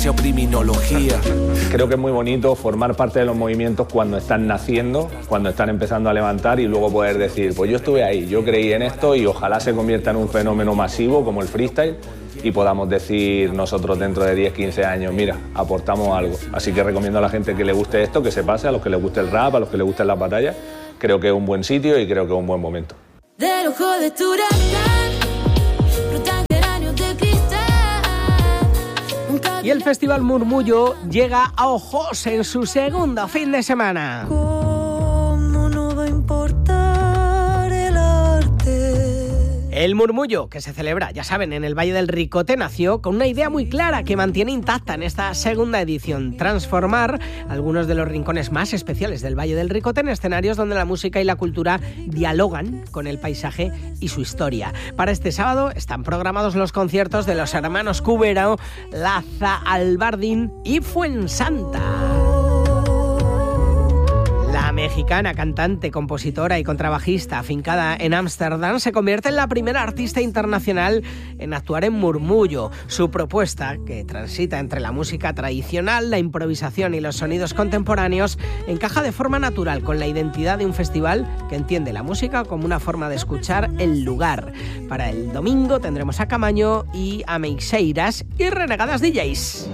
demasiado criminología. Creo que es muy bonito formar parte de los movimientos cuando están naciendo, cuando están empezando a levantar y luego poder decir, pues yo estuve ahí, yo creí en esto y ojalá se convierta en un fenómeno masivo como el freestyle y podamos decir nosotros dentro de 10, 15 años, mira, aportamos algo. Así que recomiendo a la gente que le guste esto, que se pase, a los que les guste el rap, a los que les gusten las batallas. Creo que es un buen sitio y creo que es un buen momento. Del ojo de tu Y el Festival Murmullo llega a Ojos en su segundo fin de semana. ¿Cómo no va a importar el arte? El Murmullo, que se celebra, ya saben, en el Valle del Ricote, nació con una idea muy clara que mantiene intacta en esta segunda edición: transformar algunos de los rincones más especiales del Valle del Ricote en escenarios donde la música y la cultura dialogan con el paisaje y su historia. Para este sábado están programados los conciertos de los hermanos Cubero, Laza, Albardín y Fuensanta. La mexicana, cantante, compositora y contrabajista afincada en Ámsterdam se convierte en la primera artista internacional en actuar en Murmullo. Su propuesta, que transita entre la música tradicional, la improvisación y los sonidos contemporáneos, encaja de forma natural con la identidad de un festival que entiende la música como una forma de escuchar el lugar. Para el domingo tendremos a Camaño y a Meixeiras y Renegadas DJs.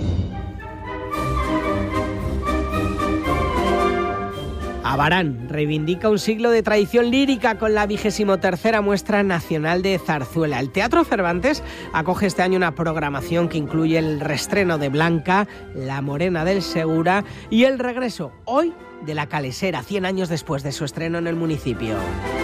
Abarán reivindica un siglo de tradición lírica con la 23ª Muestra Nacional de Zarzuela. El Teatro Cervantes acoge este año una programación que incluye el reestreno de Blanca, La Morena del Segura y el regreso hoy de La Calesera, 100 años después de su estreno en el municipio.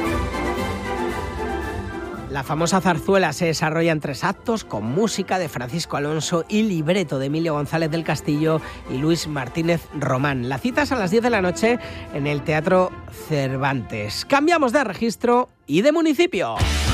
La famosa zarzuela se desarrolla en 3 actos con música de Francisco Alonso y libreto de Emilio González del Castillo y Luis Martínez Román. La cita es a las 10 de la noche en el Teatro Cervantes. Cambiamos de registro y de municipio.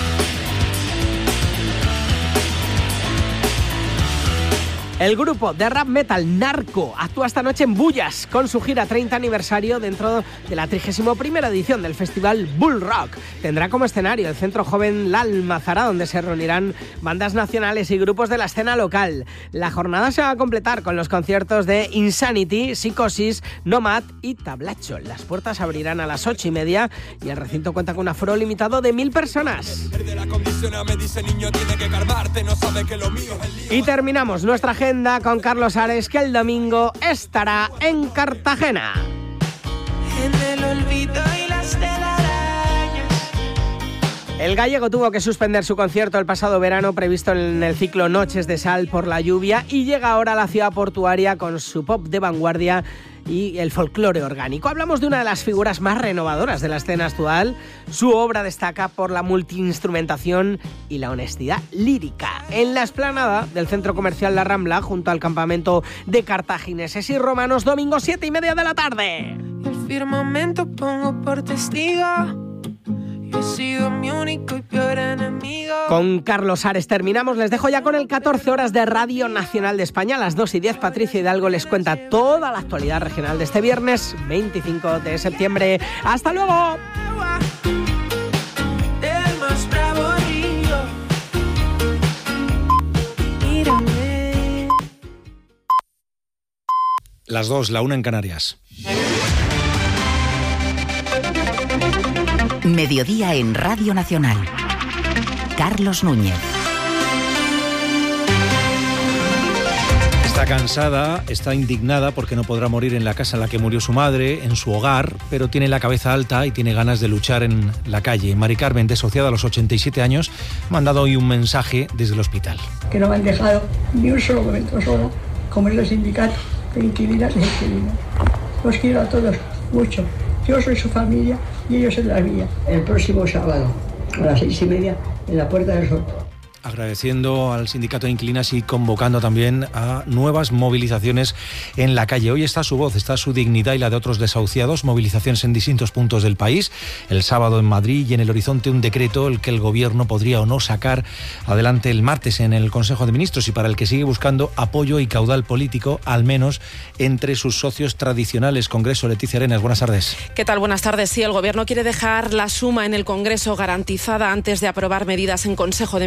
El grupo de rap metal Narco actúa esta noche en Bullas con su gira 30 aniversario dentro de la 31ª edición del festival Bull Rock. Tendrá como escenario el Centro Joven La Almazara, donde se reunirán bandas nacionales y grupos de la escena local. La jornada se va a completar con los conciertos de Insanity, Psicosis, Nomad y Tablacho. Las puertas abrirán a las 8:30 y el recinto cuenta con un aforo limitado de 1000 personas. Y terminamos nuestra agenda con Carlos Ares, que el domingo estará en Cartagena. En el olvido y las telarañas. El gallego tuvo que suspender su concierto el pasado verano previsto en el ciclo Noches de Sal por la lluvia y llega ahora a la ciudad portuaria con su pop de vanguardia y el folclore orgánico. Hablamos de una de las figuras más renovadoras de la escena actual. Su obra destaca por la multiinstrumentación y la honestidad lírica. En la explanada del centro comercial La Rambla, junto al campamento de cartagineses y romanos, domingo 7:30 de la tarde. El firmamento pongo por testigo. Yo he sido mi único y peor enemigo. Con Carlos Ares terminamos. Les dejo ya con el 14 horas de Radio Nacional de España. A las 2:10 Patricia Hidalgo les cuenta toda la actualidad regional de este viernes 25 de septiembre. ¡Hasta luego! El más bravo río. Mírame. Las 2, la 1 en Canarias. Mediodía en Radio Nacional. Carlos Núñez. Está cansada, está indignada porque no podrá morir en la casa en la que murió su madre, en su hogar, pero tiene la cabeza alta y tiene ganas de luchar en la calle. Mari Carmen, desociada a los 87 años, ha mandado hoy un mensaje desde el hospital. Que no me han dejado ni un solo momento solo, como es el sindicato de inquilinas y inquilinos. Los quiero a todos mucho. Yo soy su familia y ellos en la mía. El próximo sábado, a las 6:30, en la Puerta del Sol. Agradeciendo al sindicato de inquilinas y convocando también a nuevas movilizaciones en la calle. Hoy está su voz, está su dignidad y la de otros desahuciados. Movilizaciones en distintos puntos del país. El sábado en Madrid y en el horizonte un decreto el que el gobierno podría o no sacar adelante el martes en el Consejo de Ministros y para el que sigue buscando apoyo y caudal político, al menos entre sus socios tradicionales. Congreso, Leticia Arenas, buenas tardes. ¿Qué tal? Buenas tardes. Sí, el gobierno quiere dejar la suma en el Congreso garantizada antes de aprobar medidas en Consejo de Ministros.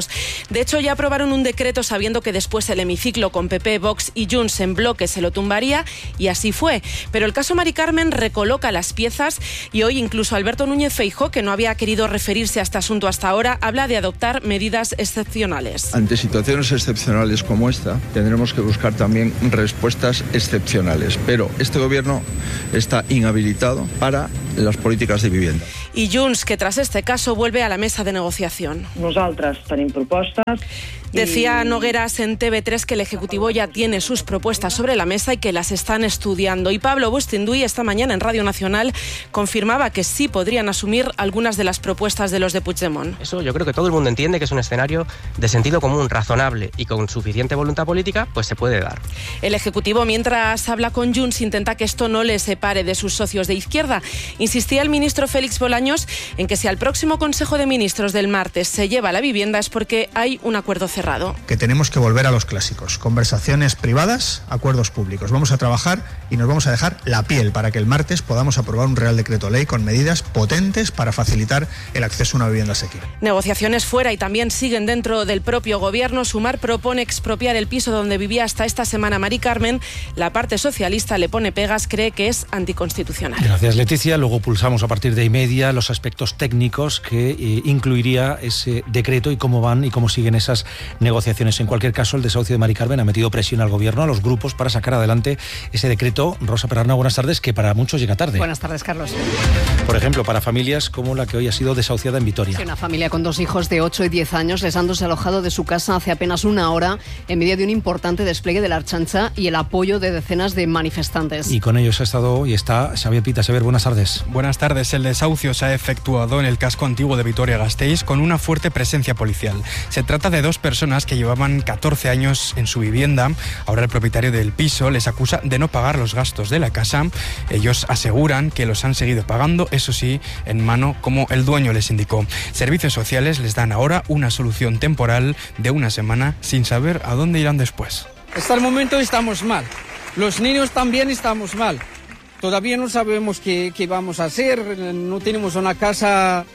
Juntos. De hecho, ya aprobaron un decreto sabiendo que después el hemiciclo con PP, Vox y Junts en bloque se lo tumbaría, y así fue. Pero el caso Mari Carmen recoloca las piezas y hoy incluso Alberto Núñez Feijóo, que no había querido referirse a este asunto hasta ahora, habla de adoptar medidas excepcionales. Ante situaciones excepcionales como esta, tendremos que buscar también respuestas excepcionales. Pero este gobierno está inhabilitado para las políticas de vivienda. Y Junts, que tras este caso vuelve a la mesa de negociación. Nosaltres tenim propostes. Decía Nogueras en TV3 que el Ejecutivo ya tiene sus propuestas sobre la mesa y que las están estudiando. Y Pablo Bustinduy esta mañana en Radio Nacional confirmaba que sí podrían asumir algunas de las propuestas de los de Puigdemont. Eso yo creo que todo el mundo entiende que es un escenario de sentido común, razonable y con suficiente voluntad política, pues se puede dar. El Ejecutivo, mientras habla con Junts, intenta que esto no le separe de sus socios de izquierda. Insistía el ministro Félix Bolaños en que si al próximo Consejo de Ministros del martes se lleva la vivienda es porque hay un acuerdo cerrado. Que tenemos que volver a los clásicos, conversaciones privadas, acuerdos públicos. Vamos a trabajar y nos vamos a dejar la piel para que el martes podamos aprobar un Real Decreto Ley con medidas potentes para facilitar el acceso a una vivienda asequible. Negociaciones fuera y también siguen dentro del propio gobierno. Sumar propone expropiar el piso donde vivía hasta esta semana Mari Carmen. La parte socialista le pone pegas, cree que es anticonstitucional. Gracias, Leticia. Luego pulsamos a partir de media los aspectos técnicos que incluiría ese decreto y cómo van y cómo siguen esas negociaciones. En cualquier caso, el desahucio de Mari Carmen ha metido presión al gobierno, a los grupos, para sacar adelante ese decreto. Rosa Perarna, buenas tardes, que para muchos llega tarde. Buenas tardes, Carlos. Por ejemplo, para familias como la que hoy ha sido desahuciada en Vitoria. Sí, una familia con 2 hijos de 8 y 10 años les han desalojado de su casa hace apenas una hora en medio de un importante despliegue de la Ertzaintza y el apoyo de decenas de manifestantes. Y con ellos ha estado y está Xavier Pita. Xavier, buenas tardes. Buenas tardes. El desahucio se ha efectuado en el casco antiguo de Vitoria-Gasteiz con una fuerte presencia policial. Se trata de 2 personas que llevaban 14 años en su vivienda. Ahora el propietario del piso les acusa de no pagar los gastos de la casa. Ellos aseguran que los han seguido pagando, eso sí, en mano, como el dueño les indicó. Servicios sociales les dan ahora una solución temporal de una semana sin saber a dónde irán después. Hasta el momento estamos mal. Los niños también estamos mal. Todavía no sabemos qué vamos a hacer. No tenemos una casa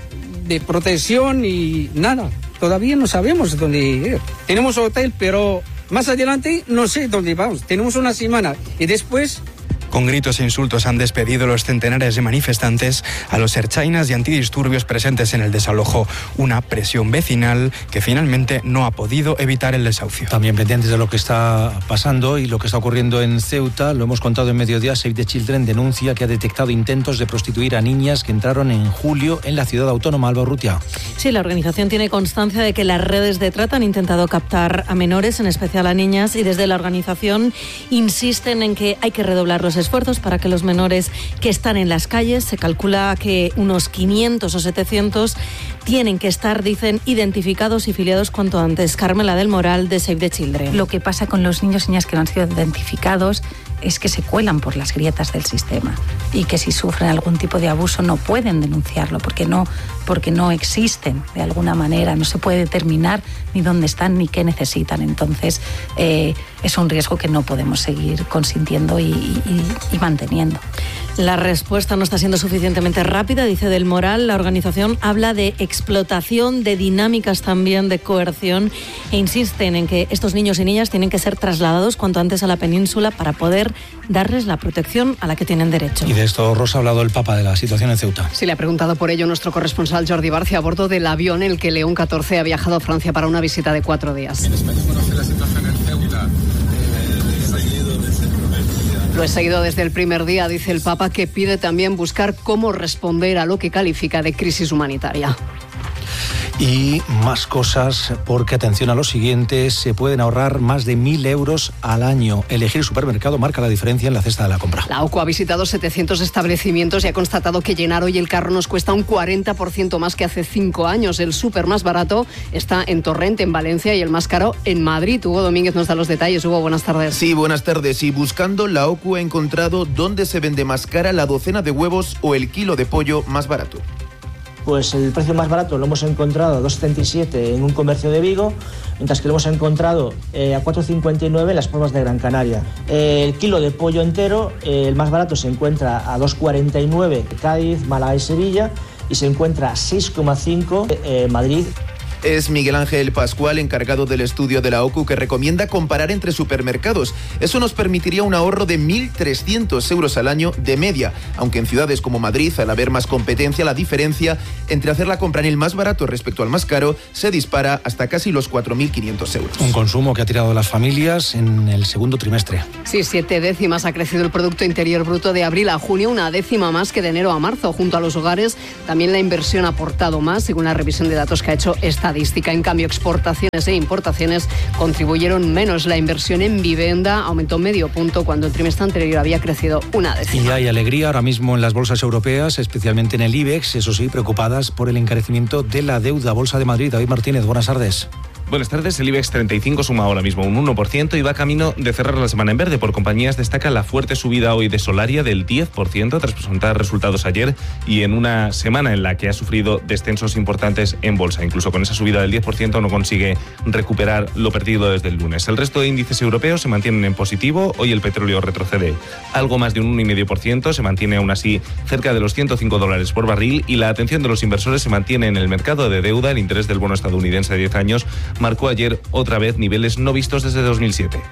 de protección y nada. Todavía no sabemos dónde ir. Tenemos hotel, pero más adelante no sé dónde vamos. Tenemos una semana y después... Con gritos e insultos han despedido los centenares de manifestantes a los ertzainas y antidisturbios presentes en el desalojo. Una presión vecinal que finalmente no ha podido evitar el desahucio. También pendientes de lo que está pasando y lo que está ocurriendo en Ceuta, lo hemos contado en Mediodía. Save the Children denuncia que ha detectado intentos de prostituir a niñas que entraron en julio en la ciudad autónoma. Alba Urrutia. Sí, la organización tiene constancia de que las redes de trata han intentado captar a menores, en especial a niñas, y desde la organización insisten en que hay que redoblar los esfuerzos para que los menores que están en las calles, se calcula que unos 500 o 700 tienen que estar, dicen, identificados y filiados cuanto antes. Carmela del Moral, de Save the Children. Lo que pasa con los niños y niñas que no han sido identificados es que se cuelan por las grietas del sistema y que si sufren algún tipo de abuso no pueden denunciarlo porque no existen de alguna manera, no se puede determinar ni dónde están ni qué necesitan. Entonces es un riesgo que no podemos seguir consintiendo y manteniendo. La respuesta no está siendo suficientemente rápida, dice Del Moral. La organización habla de explotación, de dinámicas también de coerción e insisten en que estos niños y niñas tienen que ser trasladados cuanto antes a la península para poder darles la protección a la que tienen derecho. Y de esto, Rosa, ha hablado el Papa de la situación en Ceuta. Sí, le ha preguntado por ello nuestro corresponsal Jordi Barcia a bordo del avión en el que León XIV ha viajado a Francia para una visita de 4 días. En España conoce la situación en Ceuta. Lo he seguido desde el primer día, dice el Papa, que pide también buscar cómo responder a lo que califica de crisis humanitaria. Y más cosas, porque atención a lo siguiente, se pueden ahorrar más de 1.000 euros al año. Elegir supermercado marca la diferencia en la cesta de la compra. La OCU ha visitado 700 establecimientos y ha constatado que llenar hoy el carro nos cuesta un 40% más que hace 5 años. El súper más barato está en Torrent, en Valencia, y el más caro en Madrid. Hugo Domínguez nos da los detalles. Hugo, buenas tardes. Sí, buenas tardes. Y buscando, la OCU ha encontrado dónde se vende más cara la docena de huevos o el kilo de pollo más barato. Pues el precio más barato lo hemos encontrado a 2,77 en un comercio de Vigo, mientras que lo hemos encontrado a 4,59 en las Palmas de Gran Canaria. El kilo de pollo entero, el más barato se encuentra a 2,49 en Cádiz, Málaga y Sevilla, y se encuentra a 6,5 en Madrid. Es Miguel Ángel Pascual, encargado del estudio de la OCU, que recomienda comparar entre supermercados. Eso nos permitiría un ahorro de 1.300 euros al año de media, aunque en ciudades como Madrid, al haber más competencia, la diferencia entre hacer la compra en el más barato respecto al más caro se dispara hasta casi los 4.500 euros. Un consumo que ha tirado a las familias en el segundo trimestre. Sí, 7 décimas ha crecido el Producto Interior Bruto de abril a junio, 1 décima más que de enero a marzo. Junto a los hogares, también la inversión ha aportado más, según la revisión de datos que ha hecho Estadística. En cambio, exportaciones e importaciones contribuyeron menos. La inversión en vivienda aumentó medio punto, cuando el trimestre anterior había crecido 1 décima. Y hay alegría ahora mismo en las bolsas europeas, especialmente en el IBEX, eso sí, preocupadas por el encarecimiento de la deuda. Bolsa de Madrid, David Martínez, buenas tardes. Buenas tardes. El IBEX 35 suma ahora mismo un 1% y va camino de cerrar la semana en verde. Por compañías destaca la fuerte subida hoy de Solaria del 10% tras presentar resultados ayer y en una semana en la que ha sufrido descensos importantes en bolsa. Incluso con esa subida del 10% no consigue recuperar lo perdido desde el lunes. El resto de índices europeos se mantienen en positivo. Hoy el petróleo retrocede algo más de un 1,5%, se mantiene aún así cerca de los $105 por barril y la atención de los inversores se mantiene en el mercado de deuda. El interés del bono estadounidense de 10 años marcó ayer otra vez niveles no vistos desde 2007.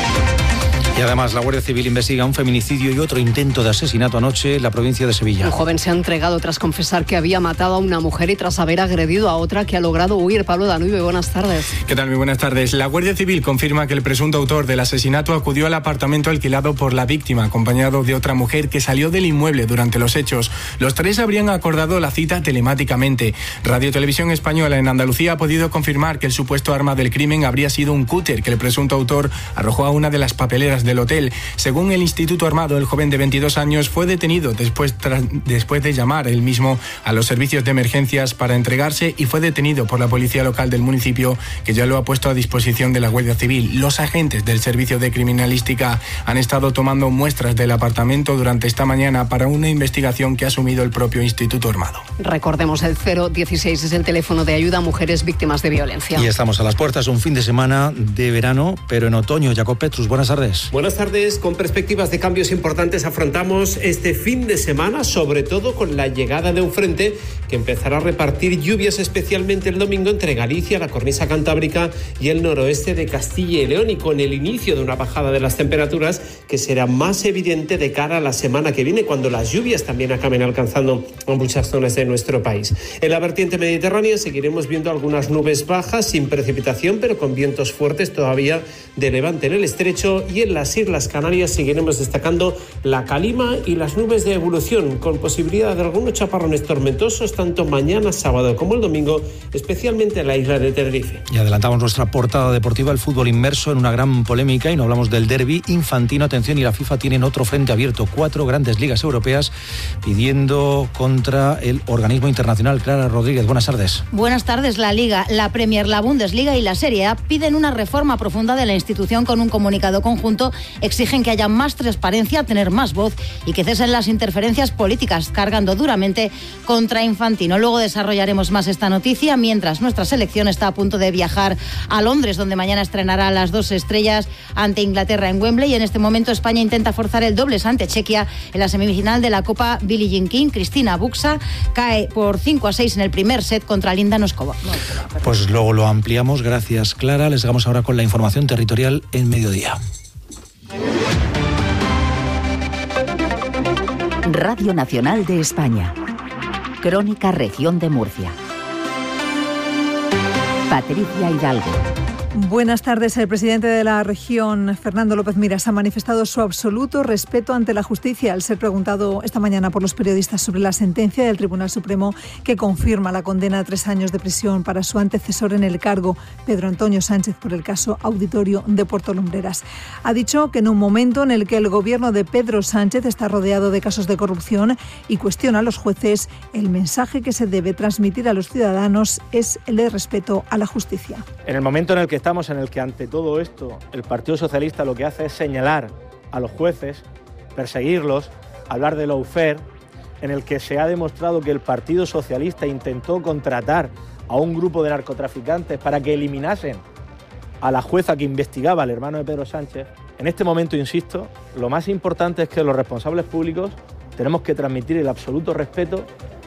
Y además la Guardia Civil investiga un feminicidio y otro intento de asesinato anoche en la provincia de Sevilla. Un joven se ha entregado tras confesar que había matado a una mujer y tras haber agredido a otra que ha logrado huir. Pablo Danube, buenas tardes. ¿Qué tal? Muy buenas tardes. La Guardia Civil confirma que el presunto autor del asesinato acudió al apartamento alquilado por la víctima, acompañado de otra mujer que salió del inmueble durante los hechos. Los tres habrían acordado la cita telemáticamente. Radio Televisión Española en Andalucía ha podido confirmar que el supuesto arma del crimen habría sido un cúter que el presunto autor arrojó a una de las papeleras del hotel. Según el Instituto Armado, el joven de 22 años fue detenido después de llamar él mismo a los servicios de emergencias para entregarse y fue detenido por la policía local del municipio, que ya lo ha puesto a disposición de la Guardia Civil. Los agentes del Servicio de Criminalística han estado tomando muestras del apartamento durante esta mañana para una investigación que ha asumido el propio Instituto Armado. Recordemos, el 016 es el teléfono de ayuda a mujeres víctimas de violencia. Y estamos a las puertas, un fin de semana de verano, pero en otoño. Jacob Petrus, buenas tardes. Buenas tardes. Con perspectivas de cambios importantes afrontamos este fin de semana, sobre todo con la llegada de un frente que empezará a repartir lluvias, especialmente el domingo entre Galicia, la cornisa cantábrica y el noroeste de Castilla y León, y con el inicio de una bajada de las temperaturas que será más evidente de cara a la semana que viene, cuando las lluvias también acaben alcanzando muchas zonas de nuestro país. En la vertiente mediterránea seguiremos viendo algunas nubes bajas sin precipitación, pero con vientos fuertes todavía de levante en el estrecho, y en las Islas Canarias seguiremos destacando la calima y las nubes de evolución, con posibilidad de algunos chaparrones tormentosos tanto mañana sábado como el domingo, especialmente en la isla de Tenerife. Y adelantamos nuestra portada deportiva, el fútbol inmerso en una gran polémica, y no hablamos del derbi infantino. Atención, y la FIFA tienen otro frente abierto, 4 grandes ligas europeas pidiendo contra el organismo internacional. Clara Rodríguez, buenas tardes. Buenas tardes. La Liga, la Premier, la Bundesliga y la Serie A piden una reforma profunda de la institución. Con un comunicado conjunto exigen que haya más transparencia, tener más voz y que cesen las interferencias políticas, cargando duramente contra Infantino. Luego desarrollaremos más esta noticia, mientras nuestra selección está a punto de viajar a Londres, donde mañana estrenará las 2 estrellas ante Inglaterra en Wembley. Y en este momento España intenta forzar el dobles ante Chequia en la semifinal de la Copa Billie Jean King. Cristina Buxa cae por 5-6 en el primer set contra Linda Noskova. Pues luego lo ampliamos. Gracias, Clara. Les damos ahora con la información territorial en mediodía. Radio Nacional de España. Crónica Región de Murcia. Patricia Hidalgo. Buenas tardes. El presidente de la región, Fernando López Miras, ha manifestado su absoluto respeto ante la justicia al ser preguntado esta mañana por los periodistas sobre la sentencia del Tribunal Supremo que confirma la condena a 3 años de prisión para su antecesor en el cargo, Pedro Antonio Sánchez, por el caso Auditorio de Puerto Lumbreras. Ha dicho que en un momento en el que el gobierno de Pedro Sánchez está rodeado de casos de corrupción y cuestiona a los jueces, el mensaje que se debe transmitir a los ciudadanos es el de respeto a la justicia. En el momento en el que estamos, en el que ante todo esto el Partido Socialista lo que hace es señalar a los jueces, perseguirlos, hablar de lawfare, en el que se ha demostrado que el Partido Socialista intentó contratar a un grupo de narcotraficantes para que eliminasen a la jueza que investigaba al hermano de Pedro Sánchez. En este momento, insisto, lo más importante es que los responsables públicos tenemos que transmitir el absoluto respeto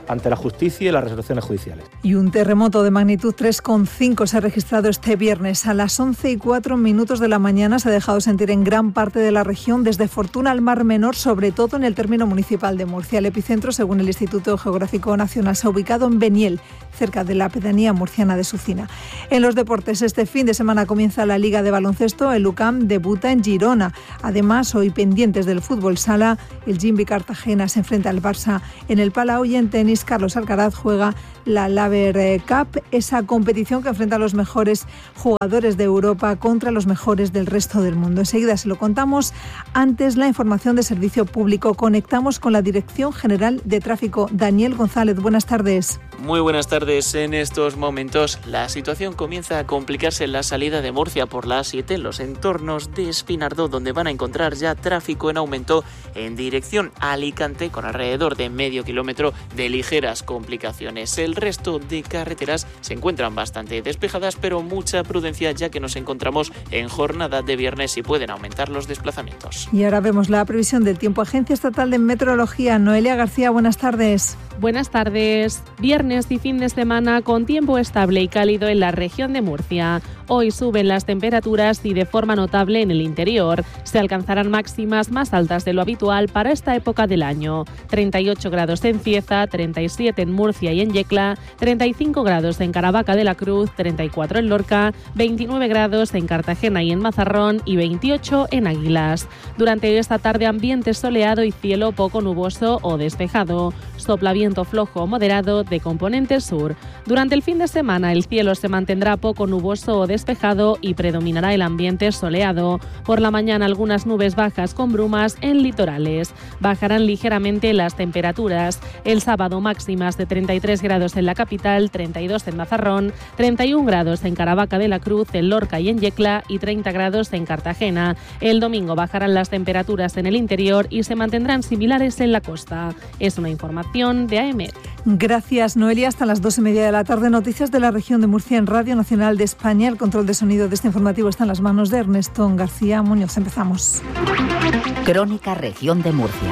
ante la justicia y las resoluciones judiciales. Y un terremoto de magnitud 3,5 se ha registrado este viernes. A las 11:04 de la mañana se ha dejado sentir en gran parte de la región, desde Fortuna al Mar Menor, sobre todo en el término municipal de Murcia. El epicentro, según el Instituto Geográfico Nacional, se ha ubicado en Beniel, cerca de la pedanía murciana de Sucina. En los deportes, este fin de semana comienza la Liga de Baloncesto. El UCAM debuta en Girona. Además, hoy pendientes del fútbol sala, el Gimbi Cartagena se enfrenta al Barça en el Palau, y en tenis Carlos Alcaraz juega la Laver Cup, esa competición que enfrenta a los mejores jugadores de Europa contra los mejores del resto del mundo. Enseguida se lo contamos. Antes, la información de servicio público. Conectamos con la Dirección General de Tráfico. Daniel González, buenas tardes. Muy buenas tardes. En estos momentos la situación comienza a complicarse en la salida de Murcia por la A7 en los entornos de Espinardó, donde van a encontrar ya tráfico en aumento en dirección a Alicante, con alrededor de medio kilómetro de ligeras complicaciones. El resto de carreteras se encuentran bastante despejadas, pero mucha prudencia, ya que nos encontramos en jornada de viernes y pueden aumentar los desplazamientos. Y ahora vemos la previsión del tiempo. Agencia Estatal de Meteorología. Noelia García, buenas tardes. Buenas tardes. Viernes y fin de semana con tiempo estable y cálido en la región de Murcia. Hoy suben las temperaturas y de forma notable en el interior. Se alcanzarán máximas más altas de lo habitual para esta época del año. 38 grados en Cieza, 37 en Murcia y en Yecla, 35 grados en Caravaca de la Cruz, 34 en Lorca, 29 grados en Cartagena y en Mazarrón y 28 en Águilas. Durante esta tarde, ambiente soleado y cielo poco nuboso o despejado. Sopla viento flojo o moderado de componente sur. Durante el fin de semana, el cielo se mantendrá poco nuboso o despejado y predominará el ambiente soleado. Por la mañana, algunas nubes bajas con brumas en litorales. Bajarán ligeramente las temperaturas. El sábado, máximas de 33 grados en la capital, 32 en Mazarrón, 31 grados en Caravaca de la Cruz, en Lorca y en Yecla y 30 grados en Cartagena. El domingo bajarán las temperaturas en el interior y se mantendrán similares en la costa. Es una información de AEMET. Gracias, Noelia. Hasta las 2:30 de la tarde. Noticias de la región de Murcia en Radio Nacional de España. El control de sonido de este informativo está en las manos de Ernesto García Muñoz. Empezamos. Crónica Región de Murcia.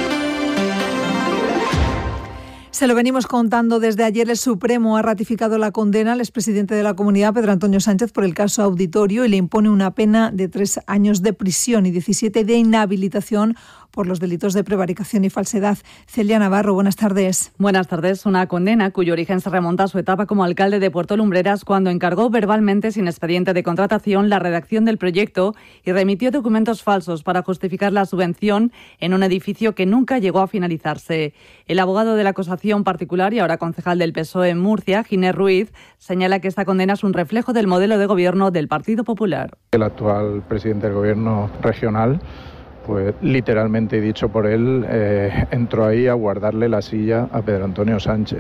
Se lo venimos contando desde ayer. El Supremo ha ratificado la condena al expresidente de la Comunidad, Pedro Antonio Sánchez, por el caso Auditorio, y le impone una pena de 3 años de prisión y 17 de inhabilitación por los delitos de prevaricación y falsedad. Celia Navarro, buenas tardes. Buenas tardes. Una condena cuyo origen se remonta a su etapa como alcalde de Puerto Lumbreras, cuando encargó verbalmente, sin expediente de contratación, la redacción del proyecto y remitió documentos falsos para justificar la subvención en un edificio que nunca llegó a finalizarse. El abogado de la acusación particular y ahora concejal del PSOE en Murcia, Ginés Ruiz, señala que esta condena es un reflejo del modelo de gobierno del Partido Popular. El actual presidente del gobierno regional, pues literalmente dicho por él, entró ahí a guardarle la silla a Pedro Antonio Sánchez.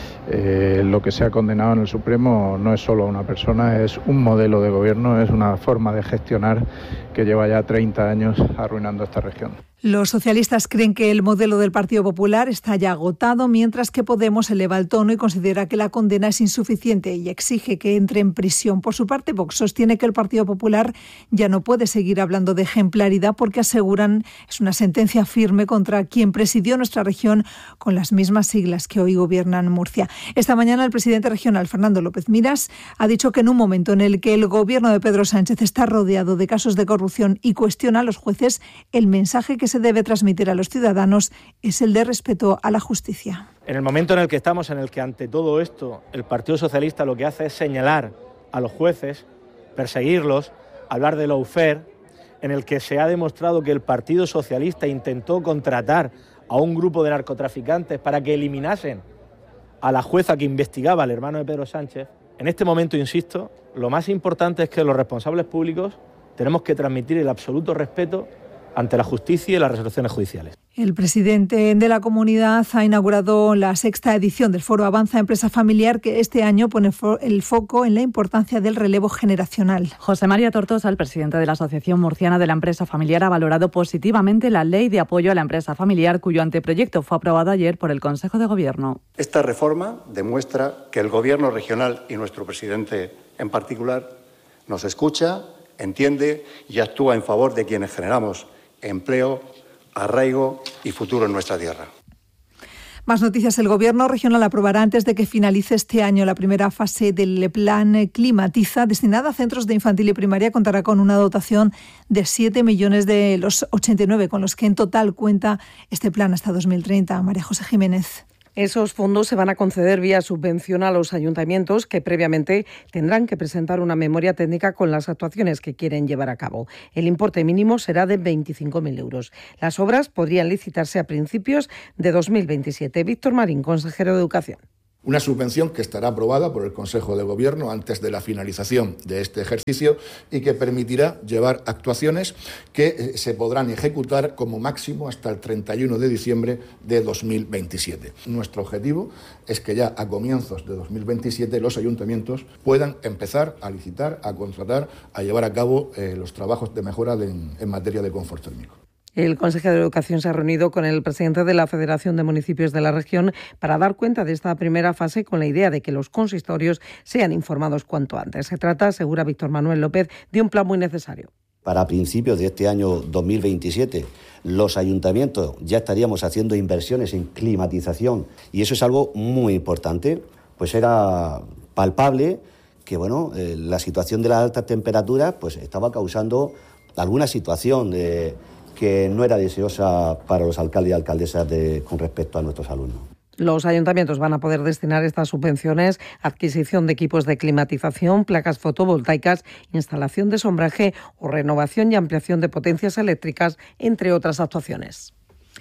Lo que se ha condenado en el Supremo no es solo a una persona, es un modelo de gobierno, es una forma de gestionar que lleva ya 30 años arruinando esta región. Los socialistas creen que el modelo del Partido Popular está ya agotado, mientras que Podemos eleva el tono y considera que la condena es insuficiente y exige que entre en prisión. Por su parte, Vox sostiene que el Partido Popular ya no puede seguir hablando de ejemplaridad, porque aseguran es una sentencia firme contra quien presidió nuestra región con las mismas siglas que hoy gobiernan Murcia. Esta mañana el presidente regional, Fernando López Miras, ha dicho que en un momento en el que el gobierno de Pedro Sánchez está rodeado de casos de corrupción y cuestiona a los jueces, el mensaje que se debe transmitir a los ciudadanos es el de respeto a la justicia. En el momento en el que estamos, en el que ante todo esto el Partido Socialista lo que hace es señalar a los jueces, perseguirlos, hablar de lawfare, en el que se ha demostrado que el Partido Socialista intentó contratar a un grupo de narcotraficantes para que eliminasen a la jueza que investigaba al hermano de Pedro Sánchez. En este momento, insisto, lo más importante es que los responsables públicos tenemos que transmitir el absoluto respeto ante la justicia y las resoluciones judiciales. El presidente de la comunidad ha inaugurado la 6ª edición del Foro Avanza Empresa Familiar, que este año pone el foco en la importancia del relevo generacional. José María Tortosa, el presidente de la Asociación Murciana de la Empresa Familiar, ha valorado positivamente la Ley de Apoyo a la Empresa Familiar, cuyo anteproyecto fue aprobado ayer por el Consejo de Gobierno. Esta reforma demuestra que el Gobierno regional y nuestro presidente en particular nos escucha, entiende y actúa en favor de quienes generamos empleo, arraigo y futuro en nuestra tierra. Más noticias. El Gobierno regional aprobará antes de que finalice este año la primera fase del plan Climatiza, destinada a centros de infantil y primaria. Contará con una dotación de 7 millones de los 89 con los que en total cuenta este plan hasta 2030. María José Jiménez. Esos fondos se van a conceder vía subvención a los ayuntamientos, que previamente tendrán que presentar una memoria técnica con las actuaciones que quieren llevar a cabo. El importe mínimo será de 25.000 euros. Las obras podrían licitarse a principios de 2027. Víctor Marín, consejero de Educación. Una subvención que estará aprobada por el Consejo de Gobierno antes de la finalización de este ejercicio y que permitirá llevar actuaciones que se podrán ejecutar como máximo hasta el 31 de diciembre de 2027. Nuestro objetivo es que ya a comienzos de 2027 los ayuntamientos puedan empezar a licitar, a contratar, a llevar a cabo los trabajos de mejora en materia de confort térmico. El consejero de Educación se ha reunido con el presidente de la Federación de Municipios de la región para dar cuenta de esta primera fase con la idea de que los consistorios sean informados cuanto antes. Se trata, asegura Víctor Manuel López, de un plan muy necesario. Para principios de este año 2027, los ayuntamientos ya estaríamos haciendo inversiones en climatización y eso es algo muy importante. Pues era palpable que la situación de las altas temperaturas pues estaba causando alguna situación que no era deseosa para los alcaldes y alcaldesas con respecto a nuestros alumnos. Los ayuntamientos van a poder destinar estas subvenciones a adquisición de equipos de climatización, placas fotovoltaicas, instalación de sombraje o renovación y ampliación de potencias eléctricas, entre otras actuaciones.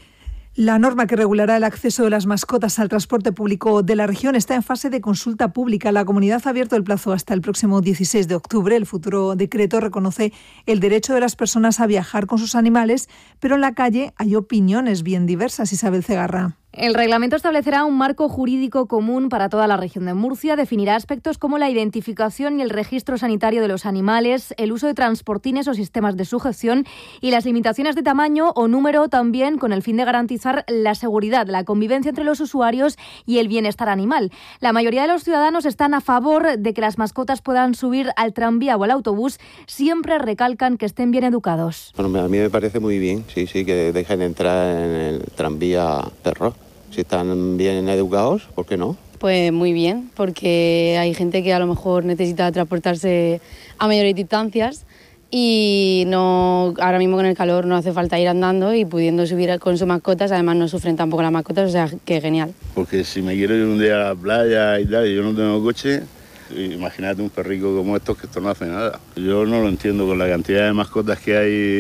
La norma que regulará el acceso de las mascotas al transporte público de la región está en fase de consulta pública. La comunidad ha abierto el plazo hasta el próximo 16 de octubre. El futuro decreto reconoce el derecho de las personas a viajar con sus animales, pero en la calle hay opiniones bien diversas. Isabel Cegarra. El reglamento establecerá un marco jurídico común para toda la región de Murcia, definirá aspectos como la identificación y el registro sanitario de los animales, el uso de transportines o sistemas de sujeción y las limitaciones de tamaño o número, también con el fin de garantizar la seguridad, la convivencia entre los usuarios y el bienestar animal. La mayoría de los ciudadanos están a favor de que las mascotas puedan subir al tranvía o al autobús, siempre recalcan que estén bien educados. Bueno, a mí me parece muy bien, sí, que dejen entrar en el tranvía perros. Si están bien educados, ¿por qué no? Pues muy bien, porque hay gente que a lo mejor necesita transportarse a mayores distancias y ahora mismo con el calor no hace falta ir andando y pudiendo subir con sus mascotas, además no sufren tampoco las mascotas, o sea que genial. Porque si me quiero ir un día a la playa y tal, y yo no tengo coche, imagínate un perrico como estos que esto no hace nada. Yo no lo entiendo con la cantidad de mascotas que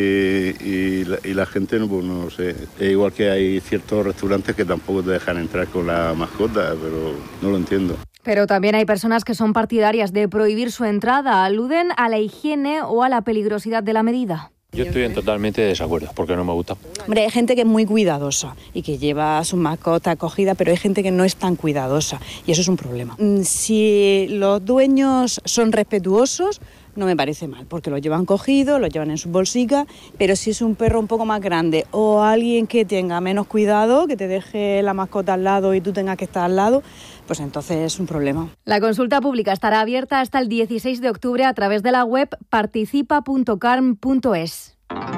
hay y la gente no lo sé. Es igual que hay ciertos restaurantes que tampoco te dejan entrar con la mascota, pero no lo entiendo. Pero también hay personas que son partidarias de prohibir su entrada, aluden a la higiene o a la peligrosidad de la medida. Yo estoy en totalmente desacuerdo, porque no me gusta. Hombre, hay gente que es muy cuidadosa y que lleva a su mascota acogida, pero hay gente que no es tan cuidadosa y eso es un problema. Si los dueños son respetuosos, no me parece mal, porque lo llevan cogido, lo llevan en sus bolsicas, pero si es un perro un poco más grande o alguien que tenga menos cuidado, que te deje la mascota al lado y tú tengas que estar al lado, pues entonces es un problema. La consulta pública estará abierta hasta el 16 de octubre a través de la web participa.carm.es.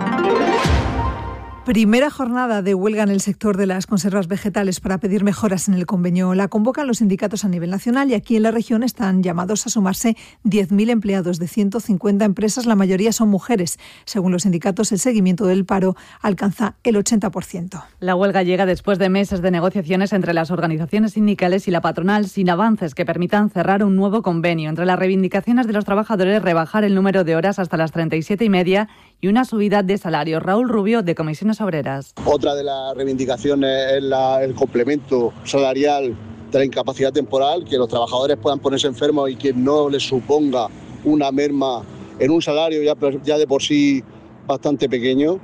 Primera jornada de huelga en el sector de las conservas vegetales para pedir mejoras en el convenio. La convocan los sindicatos a nivel nacional y aquí en la región están llamados a sumarse 10.000 empleados de 150 empresas. La mayoría son mujeres. Según los sindicatos, el seguimiento del paro alcanza el 80%. La huelga llega después de meses de negociaciones entre las organizaciones sindicales y la patronal, sin avances que permitan cerrar un nuevo convenio. Entre las reivindicaciones de los trabajadores, rebajar el número de horas hasta las 37,5 y una subida de salarios. Raúl Rubio, de Comisiones Obreras. Otra de las reivindicaciones es el complemento salarial de la incapacidad temporal, que los trabajadores puedan ponerse enfermos y que no les suponga una merma en un salario ya de por sí bastante pequeño.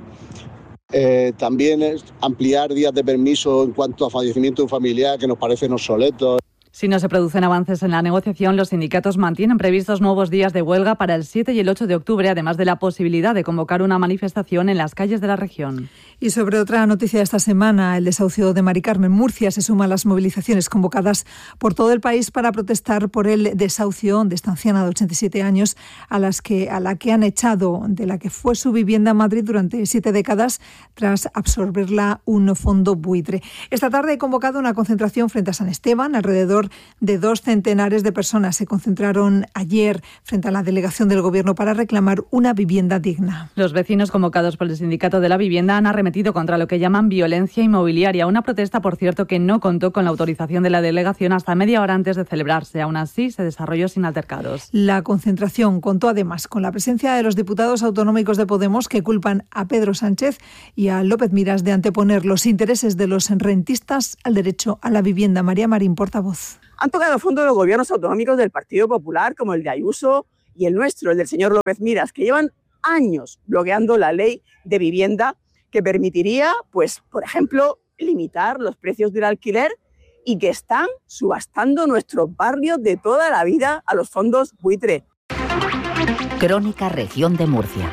También es ampliar días de permiso en cuanto a fallecimiento de un familiar, que nos parecen obsoletos. Si no se producen avances en la negociación, los sindicatos mantienen previstos nuevos días de huelga para el 7 y el 8 de octubre, además de la posibilidad de convocar una manifestación en las calles de la región. Y sobre otra noticia de esta semana, el desahucio de Mari Carmen, Murcia se suma a las movilizaciones convocadas por todo el país para protestar por el desahucio de esta anciana de 87 años a la que han echado de la que fue su vivienda en Madrid durante 7 décadas tras absorberla un fondo buitre. Esta tarde he convocado una concentración frente a San Esteban. Alrededor de 2 centenares de personas se concentraron ayer frente a la delegación del Gobierno para reclamar una vivienda digna. Los vecinos convocados por el Sindicato de la Vivienda han arremetido contra lo que llaman violencia inmobiliaria, una protesta, por cierto, que no contó con la autorización de la delegación hasta media hora antes de celebrarse. Aún así, se desarrolló sin altercados. La concentración contó además con la presencia de los diputados autonómicos de Podemos, que culpan a Pedro Sánchez y a López Miras de anteponer los intereses de los rentistas al derecho a la vivienda. María Marín, portavoz. Han tocado fondo los gobiernos autonómicos del Partido Popular, como el de Ayuso y el nuestro, el del señor López Miras, que llevan años bloqueando la ley de vivienda que permitiría, pues, por ejemplo, limitar los precios del alquiler y que están subastando nuestros barrios de toda la vida a los fondos buitre. Crónica Región de Murcia.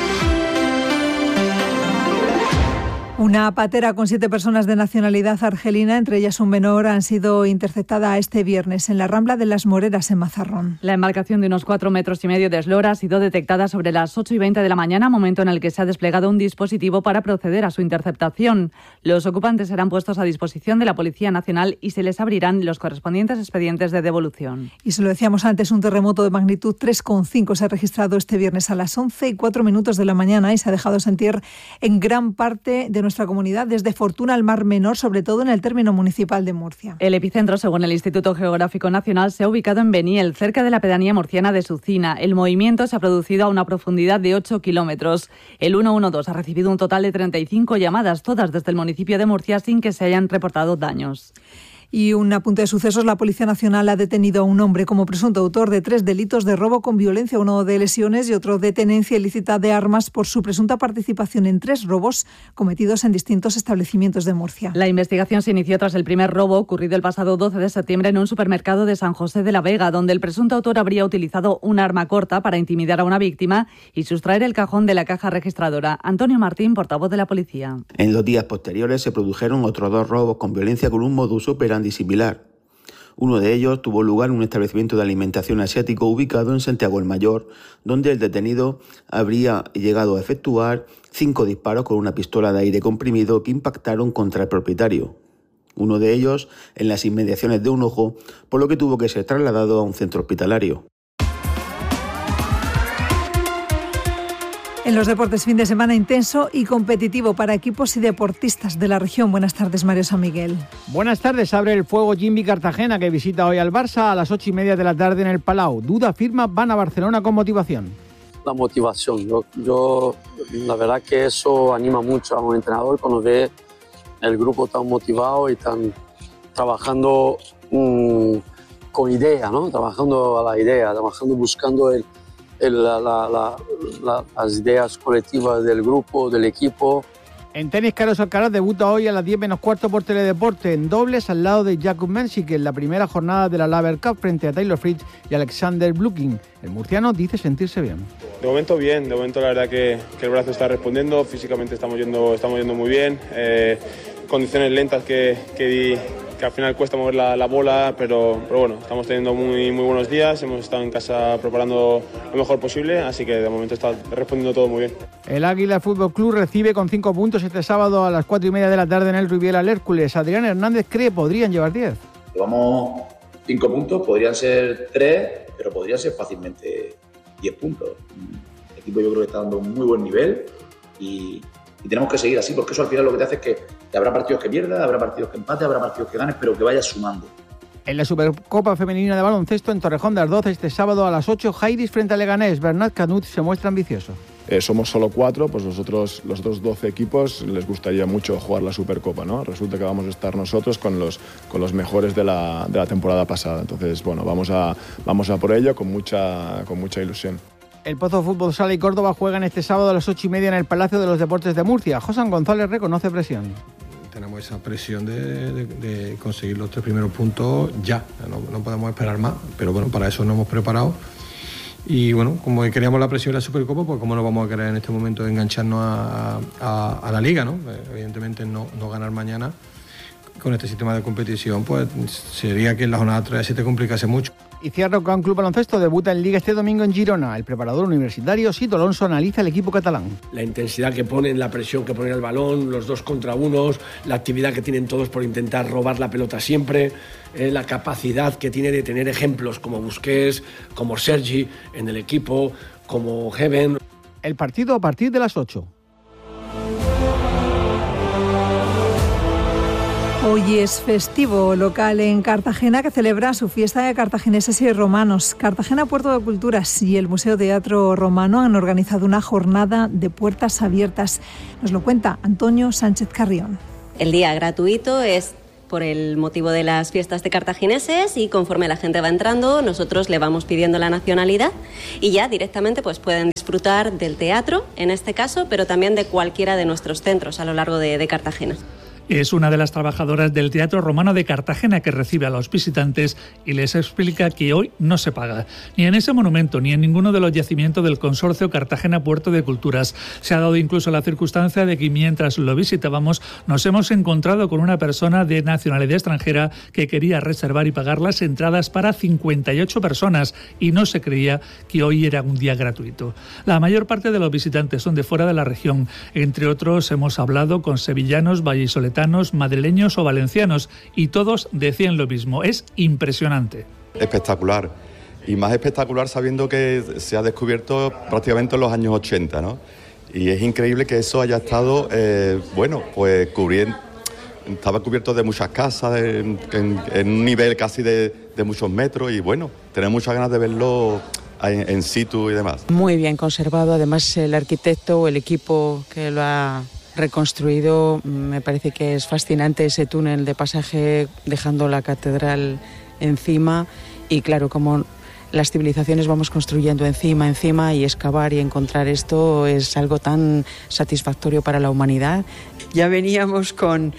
Una patera con 7 personas de nacionalidad argelina, entre ellas un menor, han sido interceptadas este viernes en la Rambla de las Moreras, en Mazarrón. La embarcación de unos 4,5 metros de eslora ha sido detectada sobre las 8:20 de la mañana, momento en el que se ha desplegado un dispositivo para proceder a su interceptación. Los ocupantes serán puestos a disposición de la Policía Nacional y se les abrirán los correspondientes expedientes de devolución. Y se lo decíamos antes, un terremoto de magnitud 3,5 se ha registrado este viernes a las 11:04 de la mañana y se ha dejado sentir en gran parte de nuestra comunidad, desde Fortuna al Mar Menor, sobre todo en el término municipal de Murcia. El epicentro, según el Instituto Geográfico Nacional, se ha ubicado en Beniel, cerca de la pedanía murciana de Sucina. El movimiento se ha producido a una profundidad de 8 kilómetros. El 112 ha recibido un total de 35 llamadas, todas desde el municipio de Murcia, sin que se hayan reportado daños. Y un apunte de sucesos, la Policía Nacional ha detenido a un hombre como presunto autor de 3 delitos de robo con violencia, uno de lesiones y otro de tenencia ilícita de armas, por su presunta participación en 3 robos cometidos en distintos establecimientos de Murcia. La investigación se inició tras el primer robo ocurrido el pasado 12 de septiembre en un supermercado de San José de la Vega, donde el presunto autor habría utilizado un arma corta para intimidar a una víctima y sustraer el cajón de la caja registradora. Antonio Martín, portavoz de la policía. En los días posteriores se produjeron otros 2 robos con violencia con un modus operandi similar. Uno de ellos tuvo lugar en un establecimiento de alimentación asiático ubicado en Santiago el Mayor, donde el detenido habría llegado a efectuar 5 disparos con una pistola de aire comprimido que impactaron contra el propietario. Uno de ellos en las inmediaciones de un ojo, por lo que tuvo que ser trasladado a un centro hospitalario. En los deportes, fin de semana intenso y competitivo para equipos y deportistas de la región. Buenas tardes, Mario San Miguel. Buenas tardes. Abre el fuego Jimmy Cartagena, que visita hoy al Barça a las 8:30 de la tarde en el Palau. Duda firma, van a Barcelona con motivación. La motivación. Yo la verdad que eso anima mucho a un entrenador cuando ve el grupo tan motivado y tan trabajando con idea, ¿no? Trabajando a la idea, trabajando buscando las ideas colectivas del grupo, del equipo. En tenis, Carlos Alcaraz debuta hoy a las 10:15 por Teledeporte en dobles al lado de Jakub Mensik en la primera jornada de la Laver Cup frente a Taylor Fritz y Alexander Blukin. El murciano dice sentirse bien. De momento bien, de momento la verdad que el brazo está respondiendo, físicamente estamos yendo muy bien, condiciones lentas que al final cuesta mover la bola, pero bueno, estamos teniendo muy buenos días, hemos estado en casa preparando lo mejor posible, así que de momento está respondiendo todo muy bien. El Águila Fútbol Club recibe con 5 puntos este sábado a las 4:30 de la tarde en el Rubiel al Hércules. Adrián Hernández cree podrían llevar 10. Llevamos 5 puntos, podrían ser 3, pero podrían ser fácilmente 10 puntos. El equipo yo creo que está dando un muy buen nivel y tenemos que seguir así, porque eso al final lo que te hace es que habrá partidos que pierdas, habrá partidos que empates, habrá partidos que ganes, pero que vayas sumando. En la Supercopa Femenina de Baloncesto en Torrejón de Ardoz este sábado a las 8, Jairis frente a Leganés. Bernat Canut se muestra ambicioso. Somos solo 4, pues los otros 12 equipos les gustaría mucho jugar la Supercopa, ¿no? Resulta que vamos a estar nosotros con los mejores de la temporada pasada. Entonces, bueno, vamos a por ello con mucha ilusión. El Pozo Fútbol Sala y Córdoba juegan este sábado a las 8:30 en el Palacio de los Deportes de Murcia. José González reconoce presión. tenemos esa presión de conseguir los 3 primeros puntos ya. No podemos esperar más, pero bueno, para eso nos hemos preparado. Y bueno, como queríamos la presión de la Supercopa, pues cómo no vamos a querer en este momento engancharnos a la Liga, ¿no? Evidentemente no ganar mañana con este sistema de competición, pues sería que en la jornada 3 se te complicase mucho. Y cierro con Club Baloncesto, debuta en Liga este domingo en Girona. El preparador universitario Sito Alonso analiza el equipo catalán. La intensidad que ponen, la presión que ponen al balón, los 2 contra 1, la actividad que tienen todos por intentar robar la pelota siempre, la capacidad que tiene de tener ejemplos como Busquets, como Sergi en el equipo, como Heaven. El partido a partir de las 8. Hoy es festivo local en Cartagena, que celebra su fiesta de cartagineses y romanos. Cartagena Puerto de Culturas y el Museo Teatro Romano han organizado una jornada de puertas abiertas. Nos lo cuenta Antonio Sánchez Carrión. El día gratuito es por el motivo de las fiestas de cartagineses, y conforme la gente va entrando, nosotros le vamos pidiendo la nacionalidad y ya directamente pues pueden disfrutar del teatro, en este caso, pero también de cualquiera de nuestros centros a lo largo de Cartagena. Es una de las trabajadoras del Teatro Romano de Cartagena que recibe a los visitantes y les explica que hoy no se paga. Ni en ese monumento ni en ninguno de los yacimientos del Consorcio Cartagena Puerto de Culturas. Se ha dado incluso la circunstancia de que mientras lo visitábamos nos hemos encontrado con una persona de nacionalidad extranjera que quería reservar y pagar las entradas para 58 personas y no se creía que hoy era un día gratuito. La mayor parte de los visitantes son de fuera de la región. Entre otros hemos hablado con sevillanos, vallisoletanos, madrileños o valencianos, y todos decían lo mismo: es impresionante. Espectacular, y más espectacular sabiendo que se ha descubierto prácticamente en los años 80, ¿no? Y es increíble que eso haya estado, pues cubriendo, estaba cubierto de muchas casas, en un nivel casi de muchos metros, y bueno, tenemos muchas ganas de verlo en situ y demás. Muy bien conservado, además el arquitecto o el equipo que lo ha reconstruido, me parece que es fascinante ese túnel de pasaje dejando la catedral encima, y claro, como las civilizaciones vamos construyendo encima, y excavar y encontrar esto es algo tan satisfactorio para la humanidad. Ya veníamos con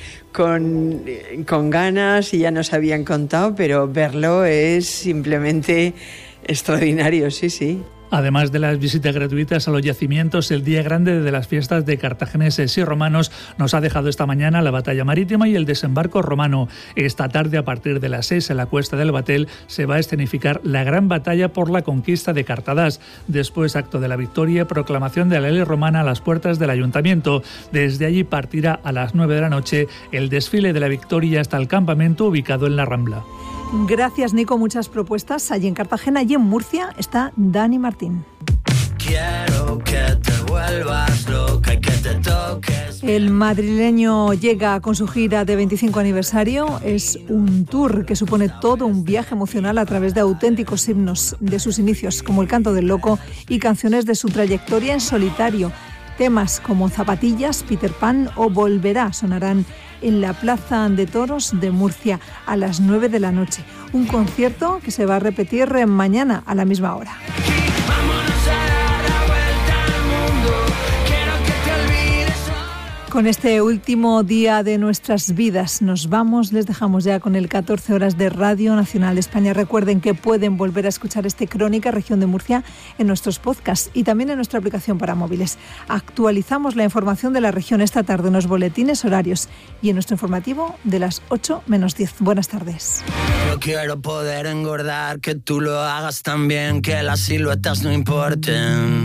ganas y ya nos habían contado, pero verlo es simplemente extraordinario, sí. Además de las visitas gratuitas a los yacimientos, el día grande de las fiestas de cartagineses y romanos nos ha dejado esta mañana la batalla marítima y el desembarco romano. Esta tarde, a partir de las 6 en la Cuesta del Batel, se va a escenificar la gran batalla por la conquista de Cartadas. Después, acto de la victoria, proclamación de la ley romana a las puertas del ayuntamiento. Desde allí partirá a las 9 de la noche el desfile de la victoria hasta el campamento ubicado en la Rambla. Gracias, Nico. Muchas propuestas allí en Cartagena, y en Murcia está Dani Martín. Quiero que te vuelvas loca y que te toques. El madrileño llega con su gira de 25 aniversario. Es un tour que supone todo un viaje emocional a través de auténticos himnos de sus inicios, como El Canto del Loco, y canciones de su trayectoria en solitario. Temas como Zapatillas, Peter Pan o Volverá sonarán en la Plaza de Toros de Murcia a las 9 de la noche. Un concierto que se va a repetir mañana a la misma hora. Con este último día de nuestras vidas nos vamos, les dejamos ya con el 14 horas de Radio Nacional de España. Recuerden que pueden volver a escuchar este Crónica Región de Murcia en nuestros podcasts y también en nuestra aplicación para móviles. Actualizamos la información de la región esta tarde en los boletines horarios y en nuestro informativo de las 8 menos 10. Buenas tardes. Yo quiero poder engordar, que tú lo hagas también, que las siluetas no importen.